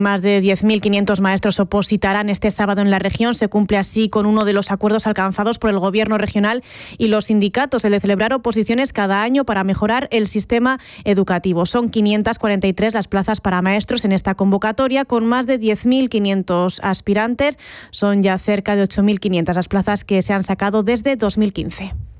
Más de 10.500 maestros opositarán este sábado en la región. Se cumple así con uno de los acuerdos alcanzados por el Gobierno regional y los sindicatos, el de celebrar oposiciones cada año para mejorar el sistema educativo. Son 543 las plazas para maestros en esta convocatoria, con más de 10.500 aspirantes. Son ya cerca de 8.500 las plazas que se han sacado desde 2015.